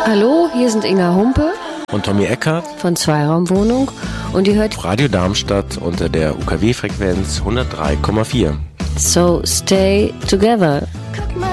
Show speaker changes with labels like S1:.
S1: Hallo, hier sind Inga Humpe
S2: und Tommy Eckert
S1: von Zweiraumwohnung und ihr hört
S2: Radio Darmstadt unter der UKW-Frequenz 103,4.
S1: So stay together.